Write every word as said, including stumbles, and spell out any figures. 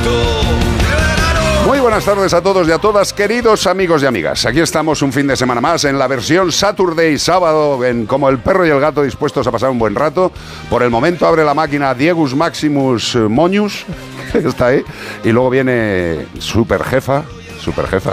Muy buenas tardes a todos y a todas, queridos amigos y amigas. Aquí estamos un fin de semana más en la versión Saturday, sábado, en Como el perro y el gato, dispuestos a pasar un buen rato. Por el momento abre la máquina Diegus Maximus Moñus, que está ahí, y luego viene Super Jefa, Super Jefa,